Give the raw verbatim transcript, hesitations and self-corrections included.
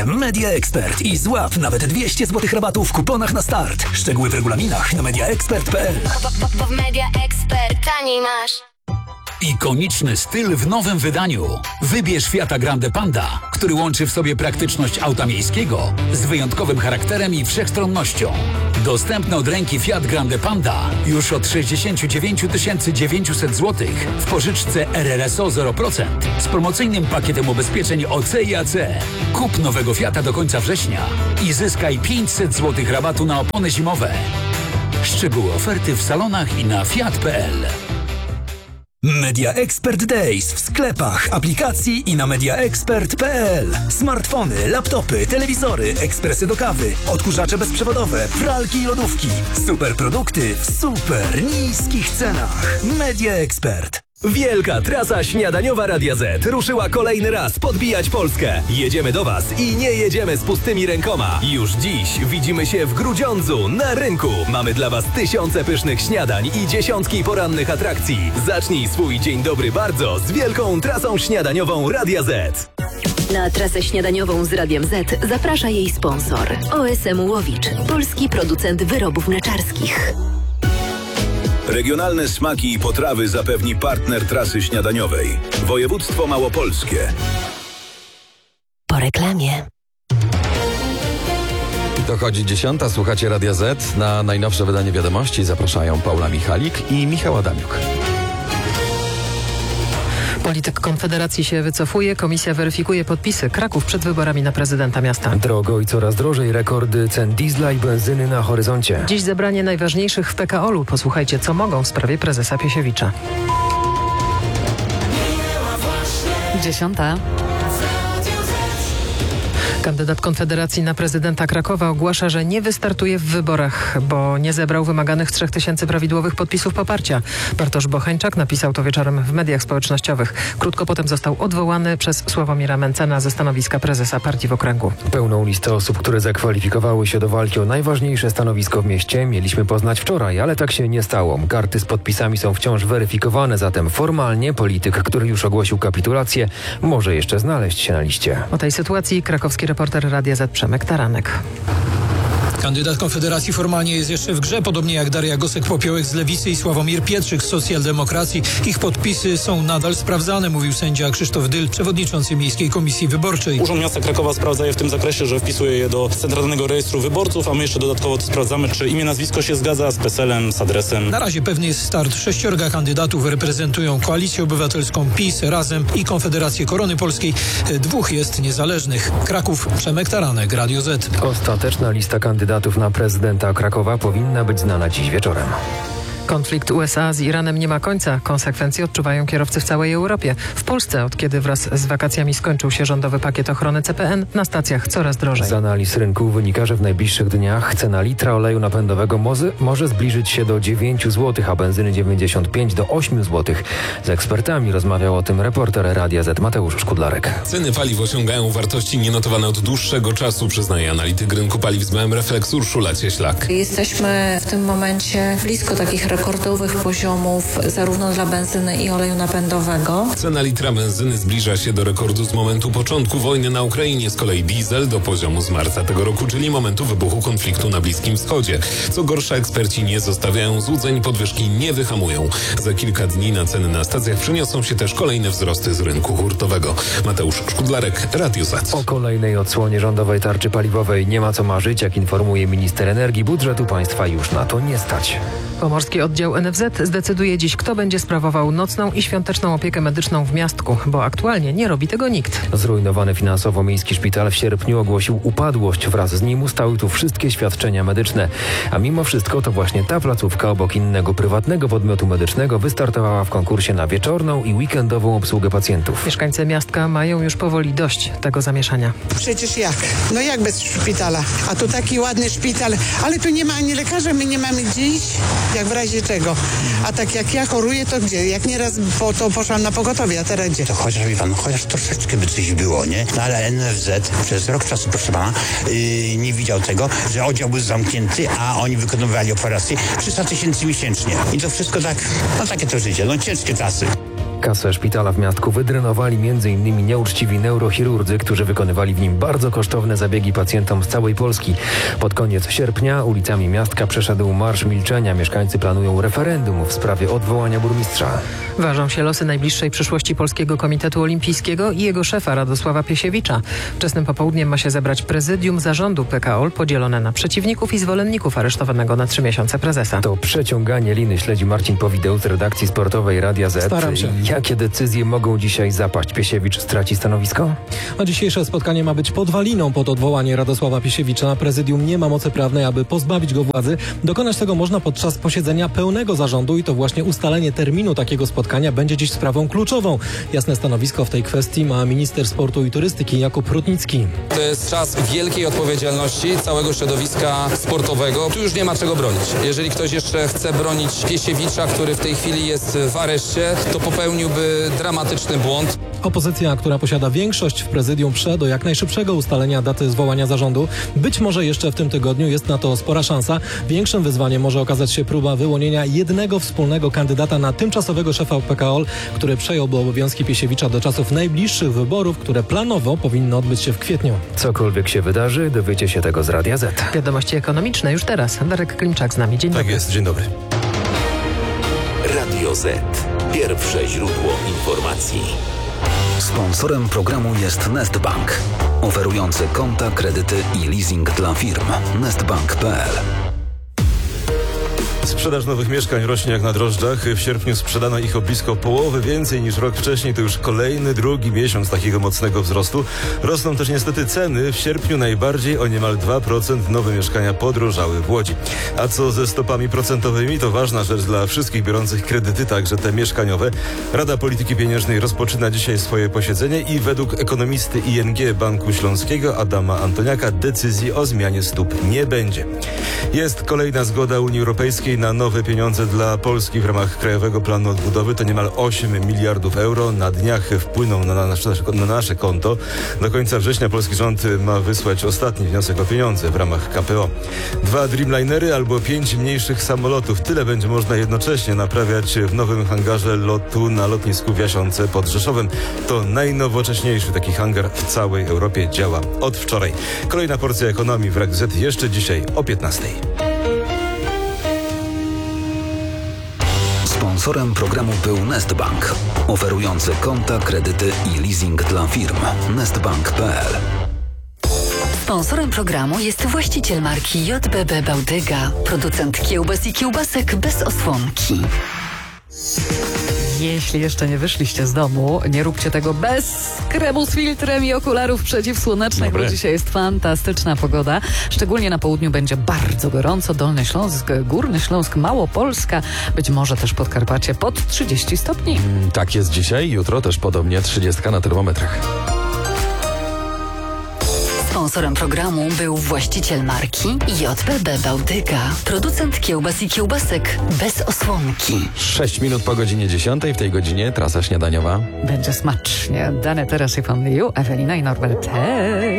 Media Expert i złap nawet dwieście złotych rabatu w kuponach na start. Szczegóły w regulaminach na media expert kropka p l. Bo w Media Expert taniej masz. Ikoniczny styl w nowym wydaniu. Wybierz Fiata Grande Panda, który łączy w sobie praktyczność auta miejskiego z wyjątkowym charakterem i wszechstronnością. Dostępny od ręki Fiat Grande Panda już od sześćdziesiąt dziewięć tysięcy dziewięćset złotych w pożyczce R R S O zero procent z promocyjnym pakietem ubezpieczeń O C i A C. Kup nowego Fiata do końca września i zyskaj pięćset złotych rabatu na opony zimowe. Szczegóły oferty w salonach i na fiat kropka p l. Media Expert Days w sklepach, aplikacji i na media expert kropka p l. Smartfony, laptopy, telewizory, ekspresy do kawy, odkurzacze bezprzewodowe, pralki i lodówki. Super produkty w super niskich cenach. Media Expert. Wielka trasa śniadaniowa Radia Z ruszyła kolejny raz podbijać Polskę. Jedziemy do Was i nie jedziemy z pustymi rękoma. Już dziś widzimy się w Grudziądzu na rynku. Mamy dla Was tysiące pysznych śniadań i dziesiątki porannych atrakcji. Zacznij swój dzień dobry bardzo z wielką trasą śniadaniową Radia Z. Na trasę śniadaniową z Radiem Z zaprasza jej sponsor. O S M Łowicz, polski producent wyrobów mleczarskich. Regionalne smaki i potrawy zapewni partner trasy śniadaniowej. Województwo Małopolskie. Po reklamie. Dochodzi dziesiąta, słuchacie Radia Z. Na najnowsze wydanie wiadomości zapraszają Paula Michalik i Michał Adamiuk. Polityk Konfederacji się wycofuje, komisja weryfikuje podpisy. Kraków przed wyborami na prezydenta miasta. Drogo i coraz drożej, rekordy cen diesla i benzyny na horyzoncie. Dziś zebranie najważniejszych w P K O L u. Posłuchajcie, co mogą w sprawie prezesa Piesiewicza. Dziesiąta. Kandydat Konfederacji na prezydenta Krakowa ogłasza, że nie wystartuje w wyborach, bo nie zebrał wymaganych trzech tysięcy prawidłowych podpisów poparcia. Bartosz Bocheńczak napisał to wieczorem w mediach społecznościowych. Krótko potem został odwołany przez Sławomira Mencena ze stanowiska prezesa partii w okręgu. Pełną listę osób, które zakwalifikowały się do walki o najważniejsze stanowisko w mieście, mieliśmy poznać wczoraj, ale tak się nie stało. Karty z podpisami są wciąż weryfikowane, zatem formalnie polityk, który już ogłosił kapitulację, może jeszcze znaleźć się na liście. O tej sytuacji krakowski reporter Radia Z Przemek Taranek. Kandydat Konfederacji formalnie jest jeszcze w grze, podobnie jak Daria Gosek-Popiołek z Lewicy i Sławomir Pietrzyk z Socjaldemokracji. Ich podpisy są nadal sprawdzane, mówił sędzia Krzysztof Dyl, przewodniczący Miejskiej Komisji Wyborczej. Urząd Miasta Krakowa sprawdza je w tym zakresie, że wpisuje je do Centralnego Rejestru Wyborców, a my jeszcze dodatkowo to sprawdzamy, czy imię, nazwisko się zgadza z PESEL-em, z adresem. Na razie pewny jest start. Sześciorga kandydatów reprezentują Koalicję Obywatelską, PiS, Razem i Konfederację Korony Polskiej. Dwóch jest niezależnych. Kraków, Przemek Taranek, Radio Z. Ostateczna lista kandydatów na prezydenta Krakowa powinna być znana dziś wieczorem. Konflikt U S A z Iranem nie ma końca. Konsekwencje odczuwają kierowcy w całej Europie. W Polsce, od kiedy wraz z wakacjami skończył się rządowy pakiet ochrony C P N, na stacjach coraz drożej. Z analiz rynku wynika, że w najbliższych dniach cena litra oleju napędowego może, może zbliżyć się do dziewięć złotych, a benzyny dziewięćdziesiąt pięć do ośmiu złotych. Z ekspertami rozmawiał o tym reporter Radia Z Mateusz Szkudlarek. Ceny paliw osiągają wartości nienotowane od dłuższego czasu, przyznaje analityk rynku paliw z B M Reflex Urszula Cieślak. Jesteśmy w tym momencie blisko takich rekordowych poziomów zarówno dla benzyny i oleju napędowego. Cena litra benzyny zbliża się do rekordu z momentu początku wojny na Ukrainie, z kolei diesel do poziomu z marca tego roku, czyli momentu wybuchu konfliktu na Bliskim Wschodzie. Co gorsza, eksperci nie zostawiają złudzeń, podwyżki nie wyhamują. Za kilka dni na ceny na stacjach przyniosą się też kolejne wzrosty z rynku hurtowego. Mateusz Szkudlarek, Radio Z. O kolejnej odsłonie rządowej tarczy paliwowej nie ma co marzyć, jak informuje minister energii, budżetu państwa już na to nie stać. Pomorski oddział N F Z zdecyduje dziś, kto będzie sprawował nocną i świąteczną opiekę medyczną w miastku, bo aktualnie nie robi tego nikt. Zrujnowany finansowo miejski szpital w sierpniu ogłosił upadłość. Wraz z nim ustały tu wszystkie świadczenia medyczne. A mimo wszystko to właśnie ta placówka obok innego prywatnego podmiotu medycznego wystartowała w konkursie na wieczorną i weekendową obsługę pacjentów. Mieszkańcy miastka mają już powoli dość tego zamieszania. Przecież jak? No jak bez szpitala? A tu taki ładny szpital, ale tu nie ma ani lekarza, my nie mamy gdzie iść, jak w razie czego. A tak jak ja choruję, to gdzie? Jak nieraz po to poszłam na pogotowie, a teraz gdzie? To chociaż, wie pan, chociaż troszeczkę by coś było, nie? No ale N F Z przez rok czasu, proszę pana, yy, nie widział tego, że oddział był zamknięty, a oni wykonywali operacje trzysta tysięcy miesięcznie. I to wszystko tak, no takie to życie, no ciężkie czasy. Kasę szpitala w Miastku wydrenowali między innymi nieuczciwi neurochirurdzy, którzy wykonywali w nim bardzo kosztowne zabiegi pacjentom z całej Polski. Pod koniec sierpnia ulicami Miastka przeszedł Marsz Milczenia. Mieszkańcy planują referendum w sprawie odwołania burmistrza. Ważą się losy najbliższej przyszłości Polskiego Komitetu Olimpijskiego i jego szefa Radosława Piesiewicza. Wczesnym popołudniem ma się zebrać prezydium zarządu P K O L podzielone na przeciwników i zwolenników aresztowanego na trzy miesiące prezesa. To przeciąganie liny śledzi Marcin Powideł z redakcji sportowej Radia Z. Staram się. Jakie decyzje mogą dzisiaj zapaść? Piesiewicz straci stanowisko? A dzisiejsze spotkanie ma być podwaliną pod odwołanie Radosława Piesiewicza. Prezydium nie ma mocy prawnej, aby pozbawić go władzy. Dokonać tego można podczas posiedzenia pełnego zarządu i to właśnie ustalenie terminu takiego spotkania będzie dziś sprawą kluczową. Jasne stanowisko w tej kwestii ma minister sportu i turystyki Jakub Rutnicki. To jest czas wielkiej odpowiedzialności całego środowiska sportowego. Tu już nie ma czego bronić. Jeżeli ktoś jeszcze chce bronić Piesiewicza, który w tej chwili jest w areszcie, to popełniłby dramatyczny błąd. Opozycja, która posiada większość w prezydium, prze do jak najszybszego ustalenia daty zwołania zarządu. Być może jeszcze w tym tygodniu, jest na to spora szansa. Większym wyzwaniem może okazać się próba wyłonienia jednego wspólnego kandydata na tymczasowego szefa P K O L, który przejąłby obowiązki Piesiewicza do czasów najbliższych wyborów, które planowo powinny odbyć się w kwietniu. Cokolwiek się wydarzy, dowiecie się tego z Radia Z. Wiadomości ekonomiczne już teraz. Darek Klimczak z nami. Dzień dobry. Tak jest, dzień dobry. Radio Z. Pierwsze źródło informacji. Sponsorem programu jest Nestbank, oferujący konta, kredyty i leasing dla firm. nestbank kropka p l. Sprzedaż nowych mieszkań rośnie jak na drożdżach. W sierpniu sprzedano ich o blisko połowę więcej niż rok wcześniej. To już kolejny, drugi miesiąc takiego mocnego wzrostu. Rosną też niestety ceny. W sierpniu najbardziej o niemal dwa procent nowe mieszkania podrożały w Łodzi. A co ze stopami procentowymi? To ważna rzecz dla wszystkich biorących kredyty, także te mieszkaniowe. Rada Polityki Pieniężnej rozpoczyna dzisiaj swoje posiedzenie i według ekonomisty I N G Banku Śląskiego Adama Antoniaka decyzji o zmianie stóp nie będzie. Jest kolejna zgoda Unii Europejskiej na nowe pieniądze dla Polski w ramach Krajowego Planu Odbudowy. To niemal osiem miliardów euro. Na dniach wpłyną na nasze, na nasze konto. Do końca września polski rząd ma wysłać ostatni wniosek o pieniądze w ramach K P O. Dwa Dreamlinery albo pięć mniejszych samolotów. Tyle będzie można jednocześnie naprawiać w nowym hangarze lotu na lotnisku w Jasionce pod Rzeszowem. To najnowocześniejszy taki hangar w całej Europie. Działa od wczoraj. Kolejna porcja ekonomii w Radiu Z jeszcze dzisiaj o piętnastej. Sponsorem programu był Nestbank, oferujący konta, kredyty i leasing dla firm. nestbank kropka p l. Sponsorem programu jest właściciel marki J B B Bałtyga, producent kiełbas i kiełbasek bez osłonki. Jeśli jeszcze nie wyszliście z domu, nie róbcie tego bez kremu z filtrem i okularów przeciwsłonecznych, bo dzisiaj jest fantastyczna pogoda. Szczególnie na południu będzie bardzo gorąco. Dolny Śląsk, Górny Śląsk, Małopolska, być może też Podkarpacie pod trzydzieści stopni. Mm, tak jest dzisiaj, jutro też podobnie trzydzieści na termometrach. Sponsorem programu był właściciel marki J B B Bałtyga, producent kiełbas i kiełbasek bez osłonki. sześć minut po godzinie dziesiątej, w tej godzinie trasa śniadaniowa. Będzie smacznie. Dane teraz i pan Ewelina i Norbert. Hej!